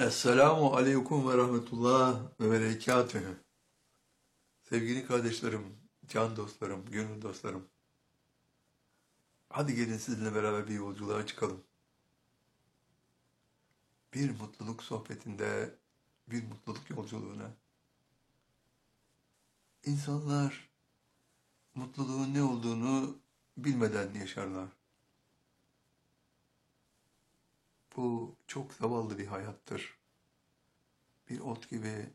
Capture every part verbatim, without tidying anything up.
Esselamu aleyküm ve rahmetullah ve berekatühü. Sevgili kardeşlerim, can dostlarım, gönül dostlarım. Hadi gelin sizinle beraber bir yolculuğa çıkalım. Bir mutluluk sohbetinde, bir mutluluk yolculuğuna. İnsanlar mutluluğun ne olduğunu bilmeden yaşarlar. Bu çok zavallı bir hayattır. Bir ot gibi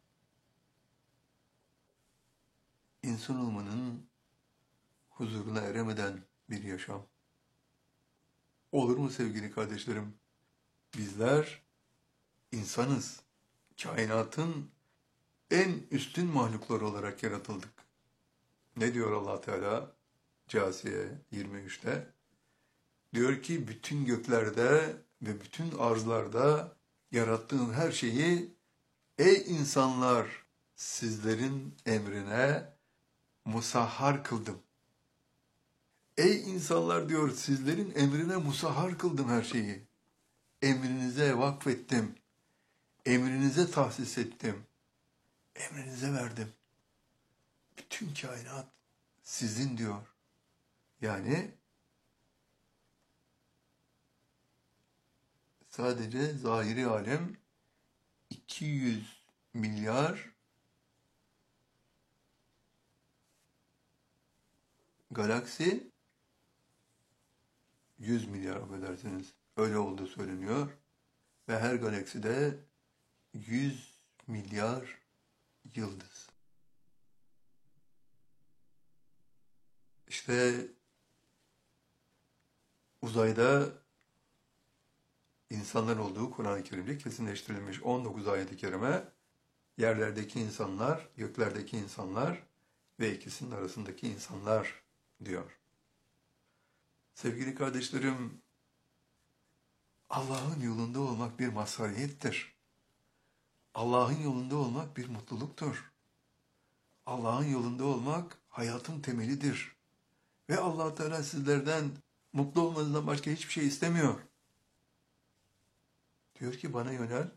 insan olmanın huzuruna eremeden bir yaşam. Olur mu sevgili kardeşlerim? Bizler insanız. Kainatın en üstün mahlukları olarak yaratıldık. Ne diyor Allah Teala? Câsiye yirmi üçte. Diyor ki bütün göklerde ve bütün arzlarda yarattığım her şeyi ey insanlar sizlerin emrine musahhar kıldım. Ey insanlar diyor sizlerin emrine musahhar kıldım her şeyi. Emrinize vakfettim. Emrinize tahsis ettim. Emrinize verdim. Bütün kainat sizin diyor. Yani sadece zahiri alem iki yüz milyar galaksi, yüz milyar affedersiniz, öyle olduğu söyleniyor. Ve her galakside yüz milyar yıldız. İşte uzayda insanlar olduğu Kur'an-ı Kerim'de kesinleştirilmiş on dokuz ayet-i kerime, yerlerdeki insanlar, göklerdeki insanlar ve ikisinin arasındaki insanlar diyor. Sevgili kardeşlerim, Allah'ın yolunda olmak bir mazhariyettir. Allah'ın yolunda olmak bir mutluluktur. Allah'ın yolunda olmak hayatın temelidir. Ve Allah Teala sizlerden mutlu olmanızdan başka hiçbir şey istemiyor. Diyor ki bana yönel.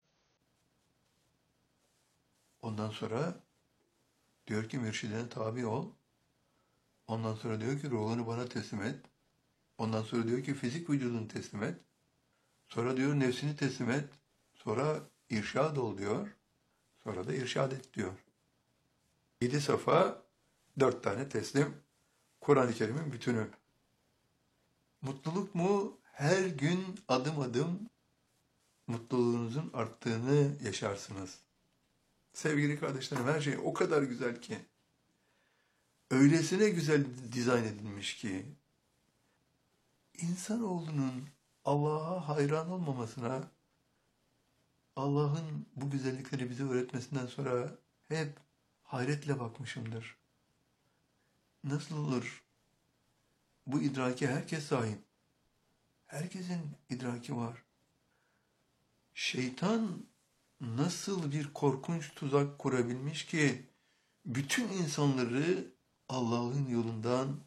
Ondan sonra diyor ki mürşidine tabi ol. Ondan sonra diyor ki ruhunu bana teslim et. Ondan sonra diyor ki fizik vücudunu teslim et. Sonra diyor nefsini teslim et. Sonra irşad ol diyor. Sonra da irşad et diyor. Yedi safa, dört tane teslim. Kur'an-ı Kerim'in bütünü. Mutluluk mu? Her gün adım adım mutluluğunuzun arttığını yaşarsınız. Sevgili kardeşlerim, her şey o kadar güzel ki, öylesine güzel dizayn edilmiş ki, insanoğlunun Allah'a hayran olmamasına, Allah'ın bu güzellikleri bize öğretmesinden sonra hep hayretle bakmışımdır. Nasıl olur? Bu idrake herkes sahip. Herkesin idraki var. Şeytan nasıl bir korkunç tuzak kurabilmiş ki bütün insanları Allah'ın yolundan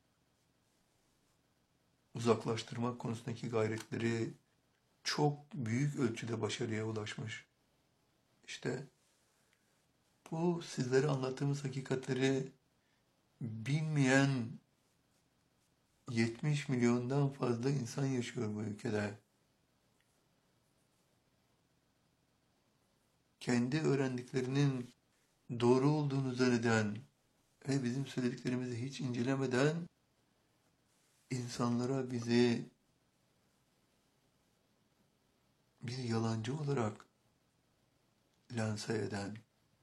uzaklaştırmak konusundaki gayretleri çok büyük ölçüde başarıya ulaşmış. İşte bu sizlere anlattığımız hakikatleri bilmeyen yetmiş milyondan fazla insan yaşıyor bu ülkede. Kendi öğrendiklerinin doğru olduğunu zanneden ve bizim söylediklerimizi hiç incelemeden insanlara bizi bir yalancı olarak lanse eden,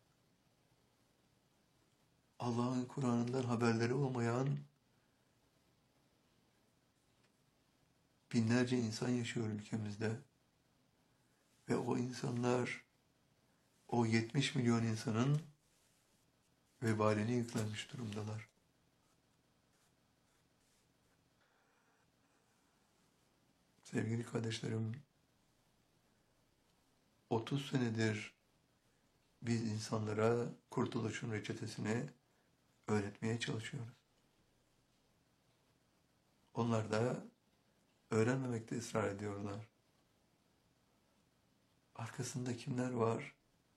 Allah'ın Kur'an'ından haberleri olmayan binlerce insan yaşıyor ülkemizde. Ve o insanlar, o yetmiş milyon insanın vebalini yüklenmiş durumdalar. Sevgili kardeşlerim, otuz senedir biz insanlara kurtuluşun reçetesini öğretmeye çalışıyoruz. Onlar da öğrenmemekte ısrar ediyorlar. arkasında kimler var?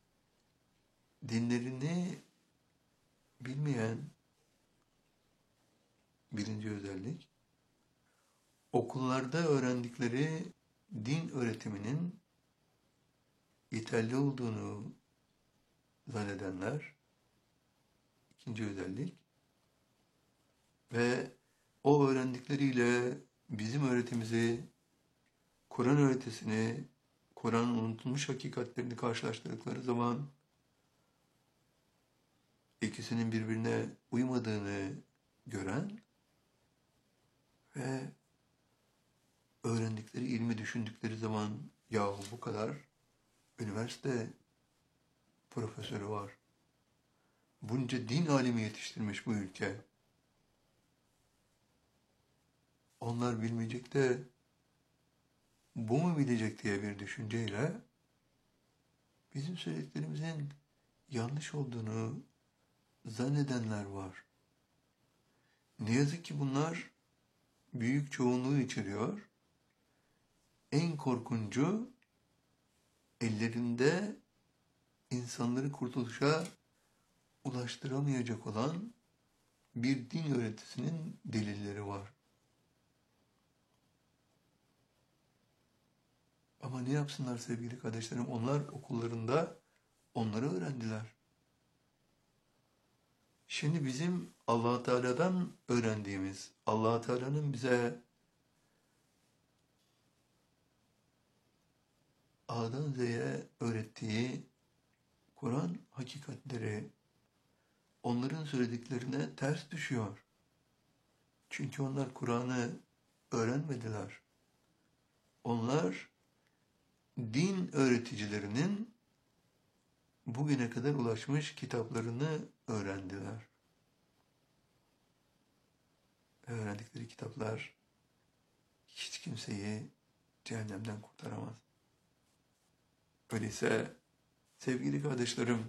Dinlerini bilmeyen birinci özellik, okullarda öğrendikleri din öğretiminin yeterli olduğunu zannedenler, ikinci özellik, ve o öğrendikleriyle bizim öğretimizi, Kur'an öğretisini, Kur'an'ın unutulmuş hakikatlerini karşılaştırdıkları zaman ikisinin birbirine uymadığını gören ve öğrendikleri ilmi düşündükleri zaman yahu bu kadar üniversite profesörü var. Bunca din alimi yetiştirmiş bu ülke. Onlar bilmeyecek de bu mu bilecek diye bir düşünceyle bizim söylediklerimizin yanlış olduğunu zannedenler var. Ne yazık ki bunlar büyük çoğunluğu içeriyor. En korkuncu ellerinde insanları kurtuluşa ulaştıramayacak olan bir din öğretisinin delilleri var. Ama ne yapsınlar sevgili kardeşlerim? Onlar okullarında onları öğrendiler. Şimdi bizim Allah Teala'dan öğrendiğimiz, Allah Teala'nın bize A'dan Z'ye öğrettiği Kur'an hakikatleri onların söylediklerine ters düşüyor. Çünkü onlar Kur'an'ı öğrenmediler. Onlar din öğreticilerinin bugüne kadar ulaşmış kitaplarını öğrendiler. Öğrendikleri kitaplar hiç kimseyi cehennemden kurtaramaz. Öyleyse sevgili kardeşlerim,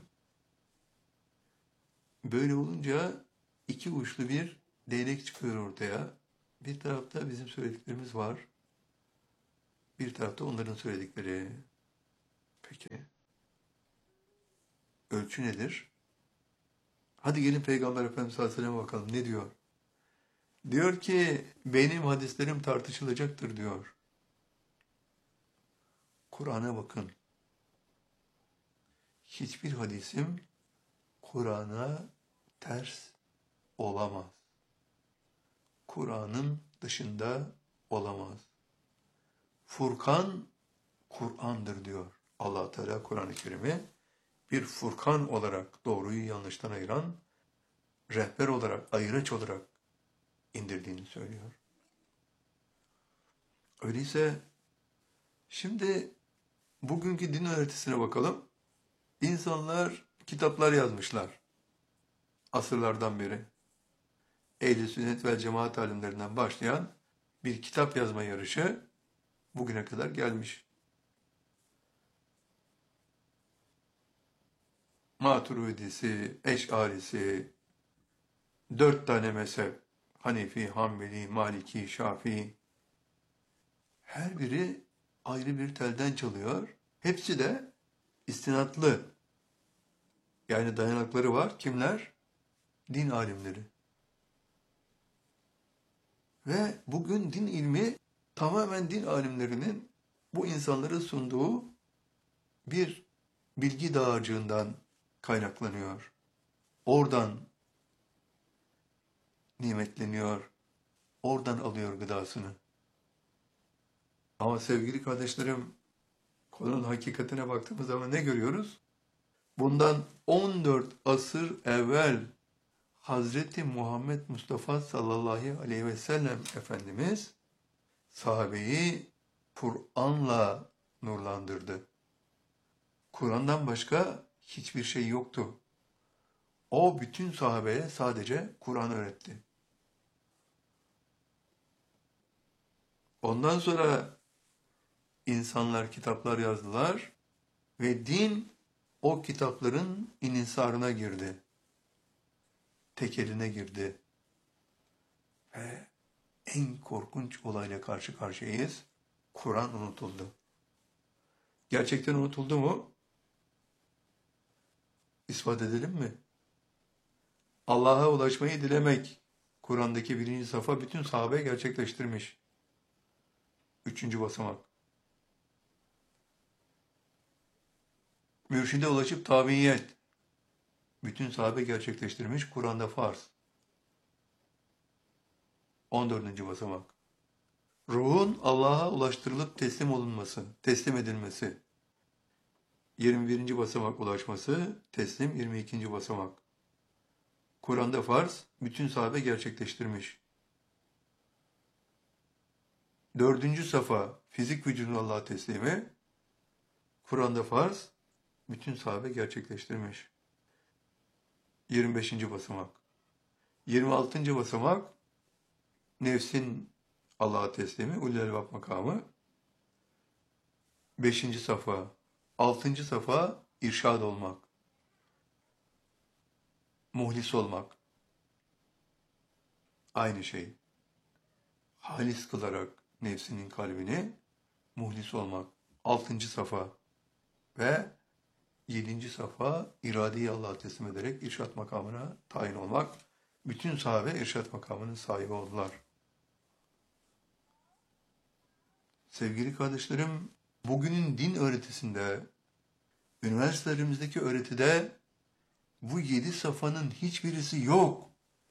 böyle olunca iki uçlu bir değnek çıkıyor ortaya. Bir tarafta bizim söylediklerimiz var. Bir tarafta onların söyledikleri. Peki, ölçü nedir? Hadi gelin Peygamber Efendimiz sallallahu aleyhi ve sellem'e bakalım ne diyor? Diyor ki benim hadislerim tartışılacaktır diyor. Kur'an'a bakın. Hiçbir hadisim Kur'an'a ters olamaz. Kur'an'ın dışında olamaz. Furkan Kur'an'dır diyor Allah Teala Kur'an-ı Kerim'i. Bir furkan olarak doğruyu yanlıştan ayıran, rehber olarak, ayıraç olarak indirdiğini söylüyor. Öyleyse şimdi bugünkü din öğretisine bakalım. İnsanlar kitaplar yazmışlar asırlardan beri. Ehl-i sünnet ve cemaat alimlerinden başlayan bir kitap yazma yarışı bugüne kadar gelmiş. Maturidisi, Eş'arisi, dört tane mezhep, Hanefi, Hanbeli, Maliki, Şafii, her biri ayrı bir telden çalıyor. Hepsi de istinatlı. Yani dayanakları var. Kimler? Din alimleri. Ve bugün din ilmi tamamen din alimlerinin bu insanlara sunduğu bir bilgi dağarcığından kaynaklanıyor. Oradan nimetleniyor. Oradan alıyor gıdasını. Ama sevgili kardeşlerim, konunun hakikatine baktığımız zaman ne görüyoruz? Bundan on dört asır evvel Hazreti Muhammed Mustafa sallallahu aleyhi ve sellem Efendimiz sahabeyi Kur'an'la nurlandırdı. Kur'an'dan başka hiçbir şey yoktu. O bütün sahabeye sadece Kur'an öğretti. Ondan sonra insanlar kitaplar yazdılar ve din o kitapların inisarına girdi. Tekeline girdi. Ve en korkunç olayla karşı karşıyayız. Kur'an unutuldu. gerçekten unutuldu mu? İspat edelim mi? Allah'a ulaşmayı dilemek. Kur'an'daki birinci safa bütün sahabe gerçekleştirmiş. Üçüncü basamak. Mürşide ulaşıp tabiiyet. Bütün sahabe gerçekleştirmiş. Kur'an'da farz. On dördüncü basamak. Ruhun Allah'a ulaştırılıp teslim olunması, teslim edilmesi. Yirmi birinci basamak ulaşması, teslim yirmi ikinci basamak. Kur'an'da farz, bütün sahabe gerçekleştirmiş. Dördüncü safa, fizik vücudun Allah'a teslimi. Kur'an'da farz, bütün sahabe gerçekleştirmiş. yirmi beşinci basamak. yirmi altıncı basamak, nefsin Allah'a teslimi, ulul elbab makamı. beşinci safa. altıncı safa, irşad olmak. Muhlis olmak. Aynı şey. Halis kılarak nefsinin kalbini muhlis olmak. Altıncı safa. Ve yedinci safa, iradeyi Allah'a teslim ederek irşad makamına tayin olmak. Bütün sahabe irşad makamının sahibi oldular. Sevgili kardeşlerim, bugünün din öğretisinde, üniversitelerimizdeki öğretide bu yedi safanın hiçbirisi yok.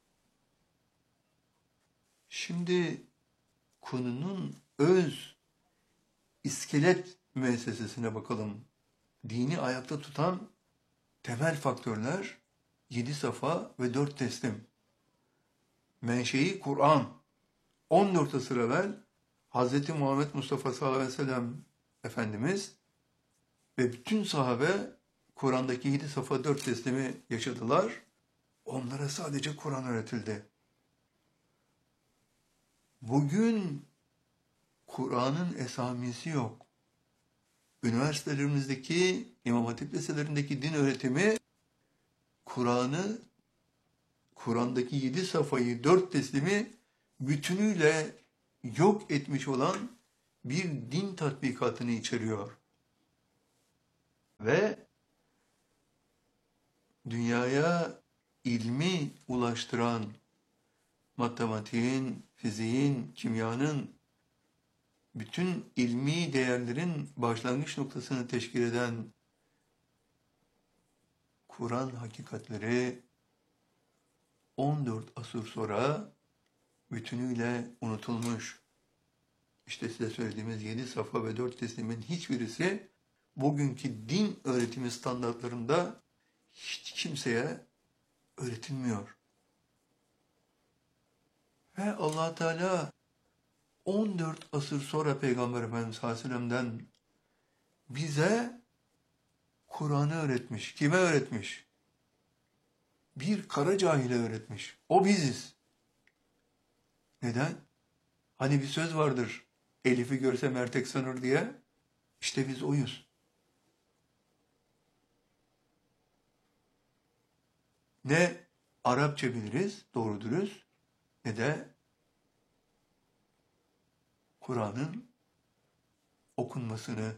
Şimdi konunun öz, iskelet müessesesine bakalım. Dini ayakta tutan temel faktörler yedi safa ve dört teslim. Menşei Kur'an. on dört asır evvel Hz. Muhammed Mustafa sallallahu aleyhi ve sellem Efendimiz ve bütün sahabe Kur'an'daki yedi safa dört teslimi yaşadılar. Onlara sadece Kur'an öğretildi. Bugün Kur'an'ın esamisi yok. Üniversitelerimizdeki, İmam Hatip liselerindeki din öğretimi Kur'an'ı, Kur'an'daki yedi safayı, dört teslimi bütünüyle yok etmiş olan bir din tatbikatını içeriyor. Ve dünyaya ilmi ulaştıran matematiğin, fiziğin, kimyanın, bütün ilmi değerlerin başlangıç noktasını teşkil eden Kur'an hakikatleri on dört asır sonra bütünüyle unutulmuş. İşte size söylediğimiz yedi safa ve dört teslimin hiçbirisi bugünkü din öğretimi standartlarında hiç kimseye öğretilmiyor. Ve Allah Teala on dört asır sonra Peygamber Efendimiz Aleyhisselam'dan bize Kur'an'ı öğretmiş. Kime öğretmiş? Bir kara cahile öğretmiş. O biziz. Neden? Hani bir söz vardır. Elif'i görse mertek sanır diye. İşte biz oyuz. Ne Arapça biliriz, doğru dürüst, ne de Kur'an'ın okunmasını.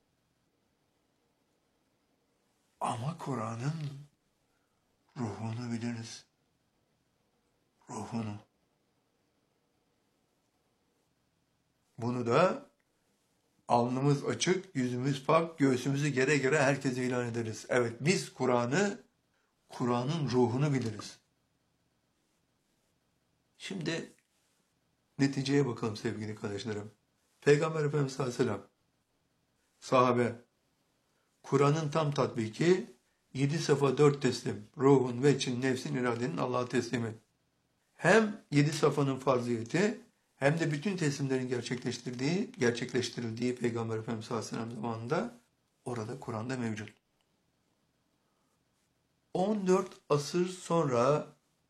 Ama Kur'an'ın ruhunu biliriz. Ruhunu. Bunu da alnımız açık, yüzümüz pak, göğsümüzü gere gere herkese ilan ederiz. Evet, biz Kur'an'ı, Kur'an'ın ruhunu biliriz. Şimdi neticeye bakalım sevgili kardeşlerim. Peygamber Efendimiz Aleyhisselam, sahabe, Kur'an'ın tam tatbiki, yedi safa dört teslim, ruhun, veçin, nefsin, iradenin Allah'a teslimi. Hem yedi safanın farziyeti, hem de bütün teslimlerin gerçekleştirdiği, gerçekleştirildiği Peygamber Efendimiz Aleyhisselam zamanında orada Kur'an'da mevcut. on dört asır sonra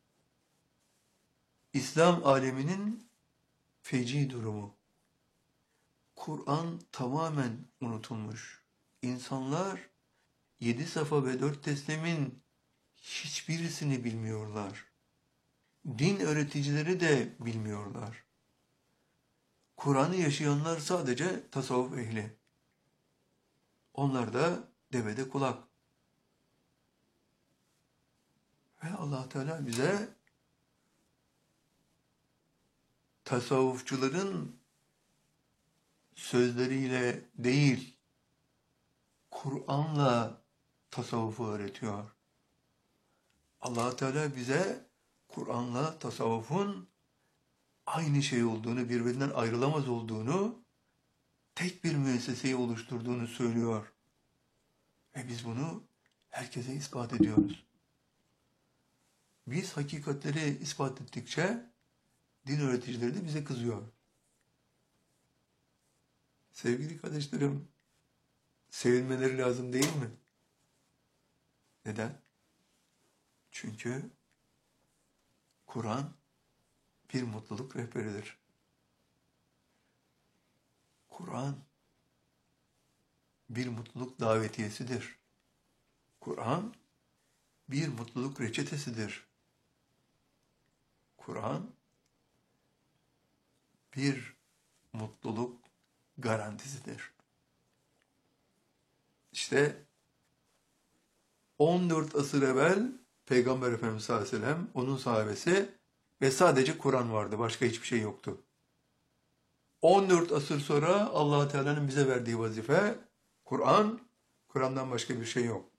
İslam aleminin feci durumu. Kur'an tamamen unutulmuş. İnsanlar yedi safa ve dört teslimin hiçbirisini bilmiyorlar. Din öğreticileri de bilmiyorlar. Kur'an'ı yaşayanlar sadece tasavvuf ehli. Onlar da devede kulak. Ve Allah Teala bize tasavvufçuların sözleriyle değil, Kur'an'la tasavvufu öğretiyor. Allah Teala bize Kur'an'la tasavvufun aynı şey olduğunu, birbirinden ayrılamaz olduğunu, tek bir müesseseyi oluşturduğunu söylüyor. Ve biz bunu herkese ispat ediyoruz. Biz hakikatleri ispat ettikçe din öğreticileri de bize kızıyor. Sevgili kardeşlerim, sevilmeleri lazım değil mi? Neden? Çünkü Kur'an bir mutluluk rehberidir. Kur'an bir mutluluk davetiyesidir. Kur'an bir mutluluk reçetesidir. Kur'an bir mutluluk garantisidir. İşte on dört asır evvel Peygamber Efendimiz sallallahu aleyhi ve sellem, onun sahabesi ve sadece Kur'an vardı. Başka hiçbir şey yoktu. on dört asır sonra Allah Teala'nın bize verdiği vazife Kur'an, Kur'an'dan başka bir şey yok.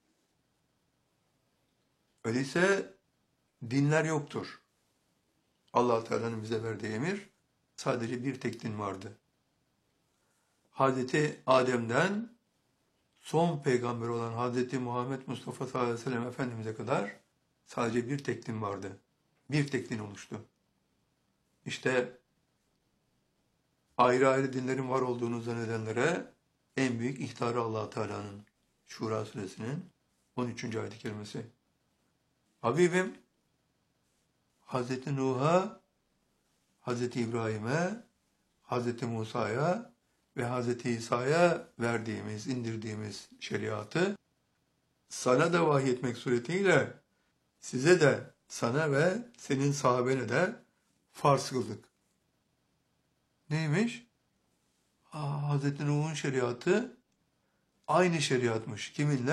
Öyleyse dinler yoktur. Allah Teala'nın bize verdiği emir sadece bir tek din vardı. Hazreti Adem'den son peygamber olan Hazreti Muhammed Mustafa sallallahu aleyhi ve sellem Efendimiz'e kadar sadece bir tek din vardı. Bir tek din oluştu. İşte ayrı ayrı dinlerin var olduğunu zannedenlere en büyük ihtarı Allah Teala'nın Şura suresinin on üçüncü ayet-i kerimesi. Habibim, Hazreti Nuh'a, Hazreti İbrahim'e, Hazreti Musa'ya ve Hazreti İsa'ya verdiğimiz, indirdiğimiz şeriatı sana da vahyetmek suretiyle size de, sana ve senin sahabene de farz kıldık. Neymiş? Aa, Hazreti Nuh'un şeriatı aynı şeriatmış. Kiminle?